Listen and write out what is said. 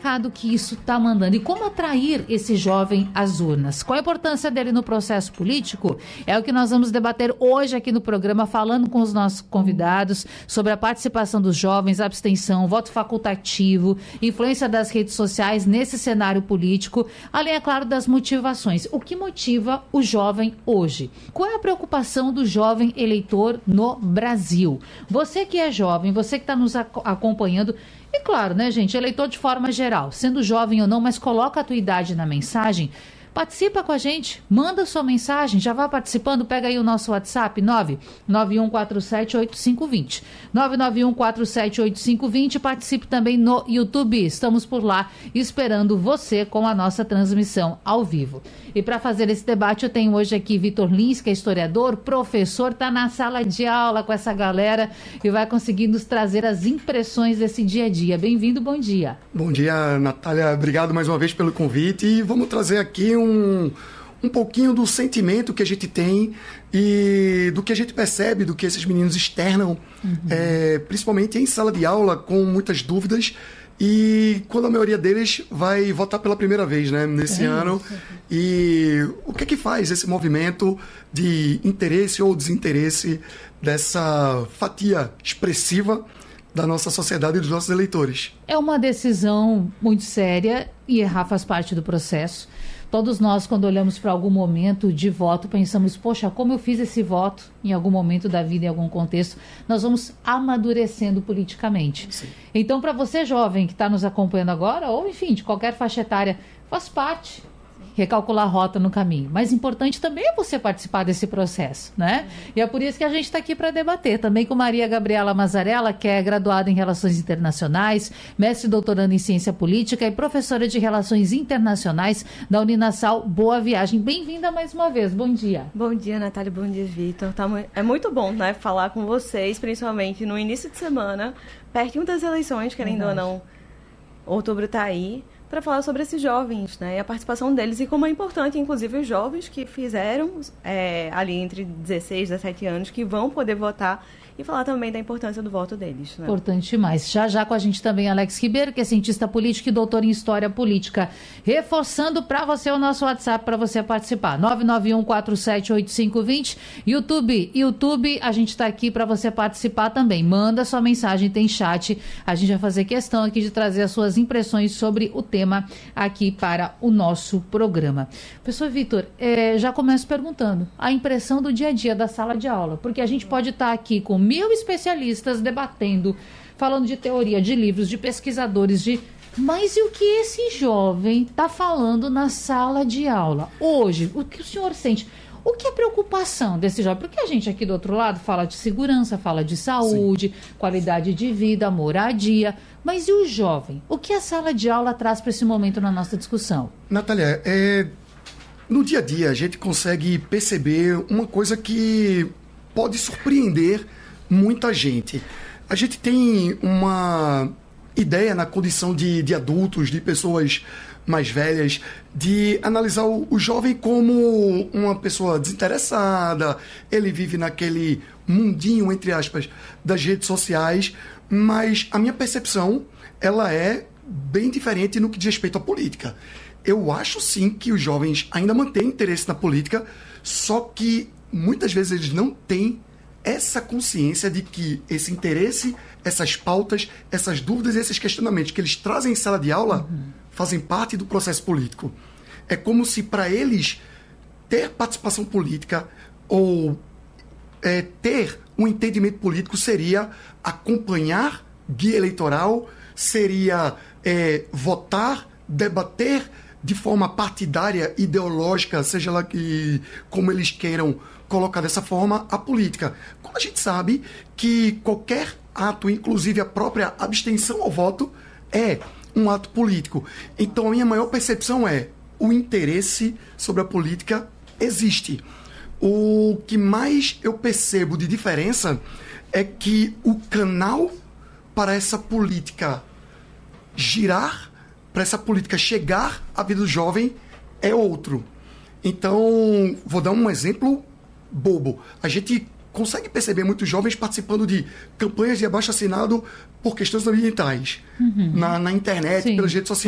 recado que isso está mandando e como atrair esse jovem às urnas? Qual a importância dele no processo político? É o que nós vamos debater hoje aqui no programa, falando com os nossos convidados sobre a participação dos jovens, abstenção, voto facultativo, influência das redes sociais nesse cenário político, além, é claro, das motivações. O que motiva o jovem hoje? Qual é a preocupação do jovem eleitor no Brasil? Você que é jovem, você que está nos acompanhando, e claro, né, gente, eleitor de forma geral, sendo jovem ou não, mas coloca a tua idade na mensagem, participa com a gente, manda sua mensagem, já vai participando, pega aí o nosso WhatsApp, 991478520, 991478520, participe também no YouTube, estamos por lá esperando você com a nossa transmissão ao vivo. E para fazer esse debate eu tenho hoje aqui Vitor Lins, que é historiador, professor, está na sala de aula com essa galera e vai conseguir nos trazer as impressões desse dia a dia. Bem-vindo, bom dia. Bom dia, Natália, obrigado mais uma vez pelo convite e vamos trazer aqui um pouquinho do sentimento que a gente tem e do que a gente percebe, do que esses meninos externam, principalmente em sala de aula, com muitas dúvidas, e quando a maioria deles vai votar pela primeira vez, né, nesse ano. E o que é que faz esse movimento de interesse ou desinteresse dessa fatia expressiva da nossa sociedade e dos nossos eleitores? É uma decisão muito séria e errar faz parte do processo. Todos nós, quando olhamos para algum momento de voto, pensamos, poxa, como eu fiz esse voto em algum momento da vida, em algum contexto, nós vamos amadurecendo politicamente. Sim. Então, para você jovem que está nos acompanhando agora, ou enfim, de qualquer faixa etária, faz parte recalcular a rota no caminho. Mas importante também é você participar desse processo, né? E é por isso que a gente está aqui para debater. Também com Maria Gabriela Mazzarella, que é graduada em Relações Internacionais, mestre e doutoranda em Ciência Política e professora de Relações Internacionais da Uninasal. Boa viagem. Bem-vinda mais uma vez. Bom dia. Bom dia, Natália. Bom dia, Vitor. É muito bom, né, falar com vocês, principalmente no início de semana, pertinho das eleições, querendo ou não. Outubro está aí, para falar sobre esses jovens, né, e a participação deles e como é importante, inclusive, os jovens que fizeram ali entre 16 e 17 anos, que vão poder votar, e falar também da importância do voto deles. Né? Importante demais. Já com a gente também Alex Ribeiro, que é cientista político e doutor em História Política. Reforçando para você o nosso WhatsApp para você participar. 991478520. YouTube, a gente está aqui para você participar também. Manda sua mensagem, tem chat. A gente vai fazer questão aqui de trazer as suas impressões sobre o tema aqui para o nosso programa. Professor Vitor, já começo perguntando a impressão do dia a dia da sala de aula, porque a gente pode estar aqui com 1000 especialistas debatendo, falando de teoria, de livros, de pesquisadores, mas e o que esse jovem está falando na sala de aula? Hoje, o que o senhor sente? O que é preocupação desse jovem? Porque a gente aqui do outro lado fala de segurança, fala de saúde, sim, qualidade de vida, moradia, mas e o jovem? O que a sala de aula traz para esse momento na nossa discussão? Natália, no dia a dia a gente consegue perceber uma coisa que pode surpreender muita gente. A gente tem uma ideia na condição de adultos, de pessoas mais velhas, de analisar o jovem como uma pessoa desinteressada, ele vive naquele mundinho, entre aspas, das redes sociais, mas a minha percepção, ela é bem diferente no que diz respeito à política. Eu acho sim que os jovens ainda mantêm interesse na política, só que muitas vezes eles não têm essa consciência de que esse interesse, essas pautas, essas dúvidas e esses questionamentos que eles trazem em sala de aula fazem parte do processo político. É como se para eles ter participação política ou ter um entendimento político seria acompanhar guia eleitoral, seria votar, debater de forma partidária, ideológica, seja lá como eles queiram colocar dessa forma a política. Quando a gente sabe que qualquer ato, inclusive a própria abstenção ao voto, é um ato político. Então a minha maior percepção é o interesse sobre a política existe. O que mais eu percebo de diferença é que o canal para essa política girar, para essa política chegar à vida do jovem é outro. Então, vou dar um exemplo bobo. A gente consegue perceber muitos jovens participando de campanhas de abaixo-assinado por questões ambientais, na internet, sim, pelas redes sociais.